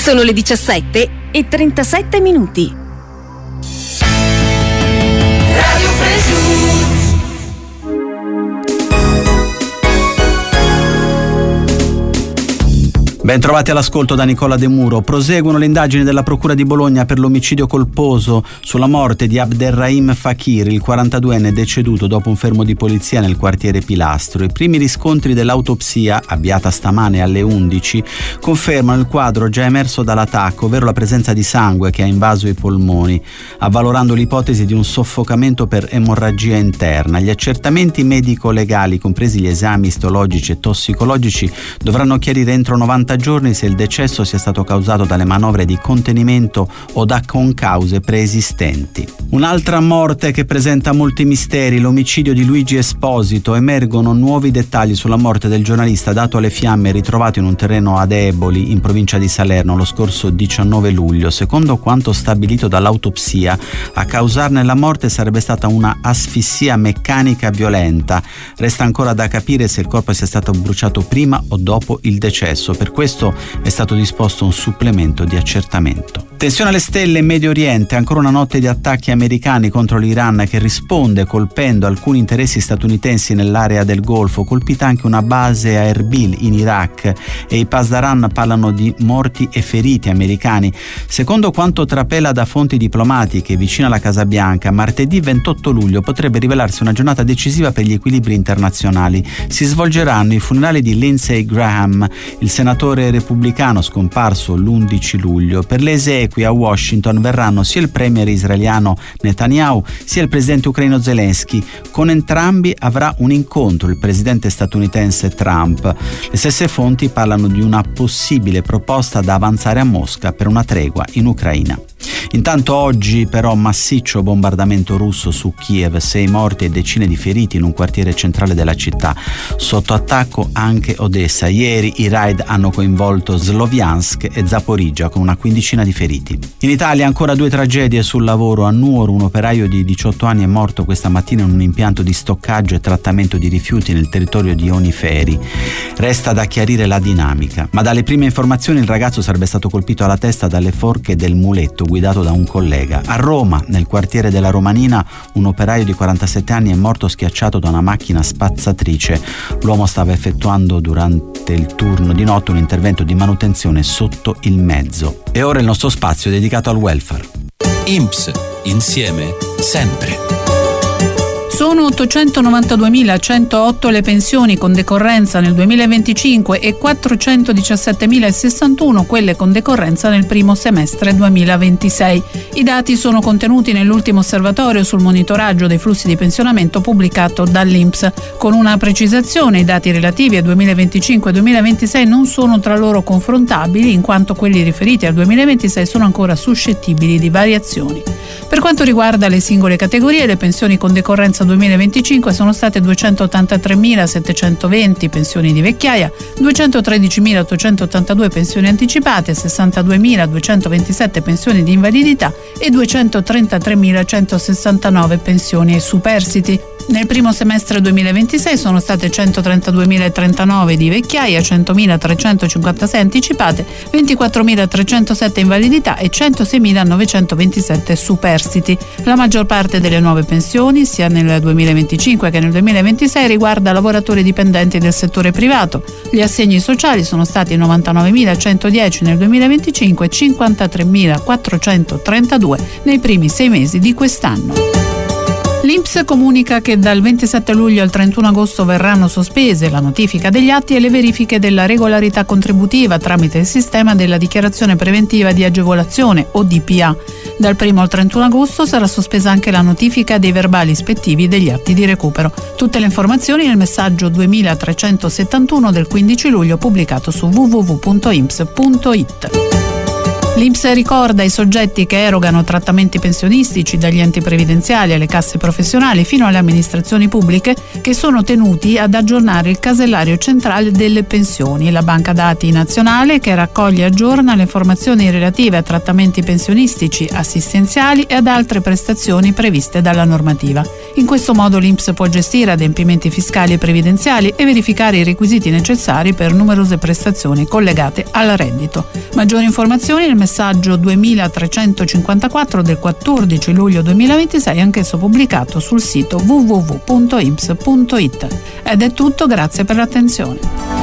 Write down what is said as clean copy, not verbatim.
Sono le 17:37. Radio Fresh News. Ben trovati all'ascolto da Nicola De Muro. Proseguono le indagini della Procura di Bologna per l'omicidio colposo sulla morte di Abderrahim Fakir, il 42enne deceduto dopo un fermo di polizia nel quartiere Pilastro. I primi riscontri dell'autopsia, avviata stamane alle 11, confermano il quadro già emerso dall'attacco, ovvero la presenza di sangue che ha invaso i polmoni, avvalorando l'ipotesi di un soffocamento per emorragia interna. Gli accertamenti medico-legali, compresi gli esami istologici e tossicologici, dovranno chiarire entro 90 giorni se il decesso sia stato causato dalle manovre di contenimento o da concause preesistenti. Un'altra morte che presenta molti misteri, l'omicidio di Luigi Esposito. Emergono nuovi dettagli sulla morte del giornalista dato alle fiamme ritrovato in un terreno ad Eboli, in provincia di Salerno, lo scorso 19 luglio. Secondo quanto stabilito dall'autopsia, a causarne la morte sarebbe stata una asfissia meccanica violenta. Resta ancora da capire se il corpo sia stato bruciato prima o dopo il decesso. Per questo è stato disposto un supplemento di accertamento. Tensione alle stelle in Medio Oriente, ancora una notte di attacchi americani contro l'Iran che risponde colpendo alcuni interessi statunitensi nell'area del Golfo, colpita anche una base a Erbil in Iraq, e i Pasdaran parlano di morti e feriti americani. Secondo quanto trapela da fonti diplomatiche vicino alla Casa Bianca, martedì 28 luglio potrebbe rivelarsi una giornata decisiva per gli equilibri internazionali. Si svolgeranno i funerali di Lindsey Graham, il senatore repubblicano scomparso l'11 luglio. Per le esequie a Washington verranno sia il premier israeliano Netanyahu sia il presidente ucraino Zelensky. Con entrambi avrà un incontro il presidente statunitense Trump. Le stesse fonti parlano di una possibile proposta da avanzare a Mosca per una tregua in Ucraina. Intanto oggi però massiccio bombardamento russo su Kiev, 6 morti e decine di feriti in un quartiere centrale della città. Sotto attacco anche Odessa. Ieri i raid hanno coinvolto Sloviansk e Zaporizhzhia con una quindicina di feriti. In Italia ancora 2 tragedie sul lavoro. A Nuoro un operaio di 18 anni è morto questa mattina in un impianto di stoccaggio e trattamento di rifiuti nel territorio di Oniferi. Resta da chiarire la dinamica, ma dalle prime informazioni il ragazzo sarebbe stato colpito alla testa dalle forche del muletto guidato da un collega. A Roma, nel quartiere della Romanina, un operaio di 47 anni è morto schiacciato da una macchina spazzatrice. L'uomo stava effettuando durante il turno di notte un intervento di manutenzione sotto il mezzo. E ora il nostro spazio dedicato al welfare. INPS, insieme, sempre. Sono 892.108 le pensioni con decorrenza nel 2025 e 417.061 quelle con decorrenza nel primo semestre 2026. I dati sono contenuti nell'ultimo osservatorio sul monitoraggio dei flussi di pensionamento pubblicato dall'INPS. Con una precisazione, i dati relativi al 2025 e 2026 non sono tra loro confrontabili, in quanto quelli riferiti al 2026 sono ancora suscettibili di variazioni. Per quanto riguarda le singole categorie, le pensioni con decorrenza 2025 sono state 283.720 pensioni di vecchiaia, 213.882 pensioni anticipate, 62.227 pensioni di invalidità e 233.169 pensioni superstiti. Nel primo semestre 2026 sono state 132.039 di vecchiaia, 100.356 anticipate, 24.307 invalidità e 106.927 superstiti. La maggior parte delle nuove pensioni, sia nel 2025 che nel 2026, riguarda lavoratori dipendenti del settore privato. Gli assegni sociali sono stati 99.110 nel 2025 e 53.432 nei primi 6 mesi di quest'anno. L'INPS comunica che dal 27 luglio al 31 agosto verranno sospese la notifica degli atti e le verifiche della regolarità contributiva tramite il sistema della dichiarazione preventiva di agevolazione o DPA. Dal 1 al 31 agosto sarà sospesa anche la notifica dei verbali ispettivi degli atti di recupero. Tutte le informazioni nel messaggio 2371 del 15 luglio pubblicato su www.inps.it. L'INPS ricorda i soggetti che erogano trattamenti pensionistici dagli enti previdenziali alle casse professionali fino alle amministrazioni pubbliche che sono tenuti ad aggiornare il casellario centrale delle pensioni, la banca dati nazionale che raccoglie e aggiorna le informazioni relative a trattamenti pensionistici, assistenziali e ad altre prestazioni previste dalla normativa. In questo modo l'INPS può gestire adempimenti fiscali e previdenziali e verificare i requisiti necessari per numerose prestazioni collegate al reddito. Maggiori informazioni nel messaggio 2354 del 14 luglio 2026, anch'esso pubblicato sul sito www.imps.it. Ed è tutto, grazie per l'attenzione.